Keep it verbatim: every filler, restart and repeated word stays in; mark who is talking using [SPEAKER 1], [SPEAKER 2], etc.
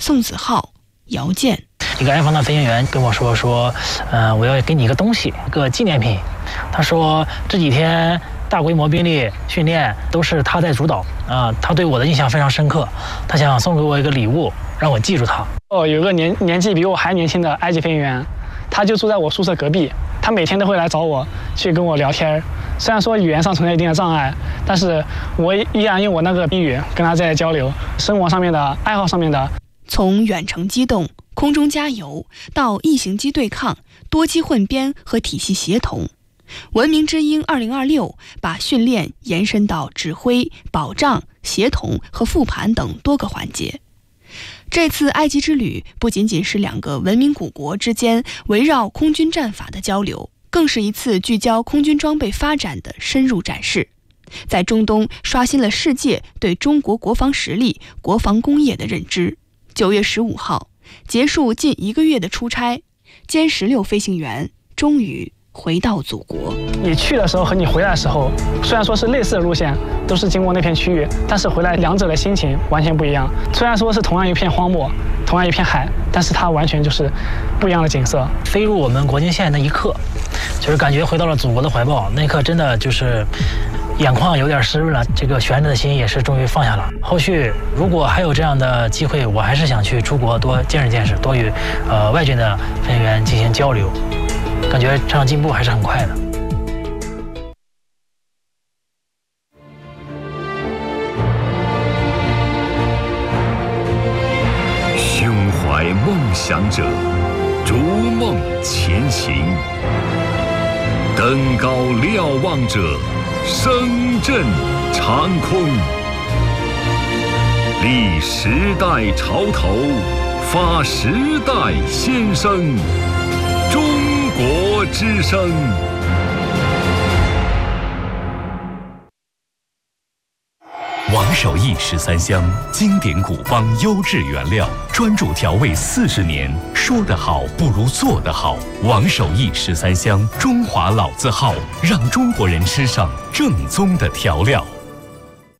[SPEAKER 1] 宋子浩、姚健。
[SPEAKER 2] 一个安防的飞行员跟我说说，呃，我要给你一个东西，一个纪念品。他说这几天大规模兵力训练都是他在主导啊、呃，他对我的印象非常深刻，他想送给我一个礼物，让我记住他。
[SPEAKER 3] 哦，有个年年纪比我还年轻的埃及飞行员，他就住在我宿舍隔壁，他每天都会来找我去跟我聊天。虽然说语言上存在一定的障碍，但是我依然用我那个宾语跟他在交流，生活上面的、爱好上面的。
[SPEAKER 1] 从远程机动、空中加油到异形机对抗、多机混编和体系协同，文明之鹰二零二六把训练延伸到指挥、保障、协同和复盘等多个环节。这次埃及之旅不仅仅是两个文明古国之间围绕空军战法的交流，更是一次聚焦空军装备发展的深入展示，在中东刷新了世界对中国国防实力、国防工业的认知。九月十五号，结束近一个月的出差，歼十六飞行员终于回到祖国。
[SPEAKER 3] 你去的时候和你回来的时候，虽然说是类似的路线，都是经过那片区域，但是回来两者的心情完全不一样。虽然说是同样一片荒漠，同样一片海，但是它完全就是不一样的景色。
[SPEAKER 2] 飞入我们国境线那一刻，就是感觉回到了祖国的怀抱，那一刻真的就是眼眶有点湿润了，这个悬着的心也是终于放下了。后续如果还有这样的机会，我还是想去出国多见识见识，多与呃外军的飞行员进行交流，感觉这样进步还是很快的。
[SPEAKER 4] 胸怀梦想者，逐梦前行，登高瞭望者，声震长空。立时代潮头，发时代先声，中国之声。
[SPEAKER 5] 王守义十三香，经典古方，优质原料，专注调味四十年，说得好不如做得好。王守义十三香，中华老字号，让中国人吃上正宗的调料。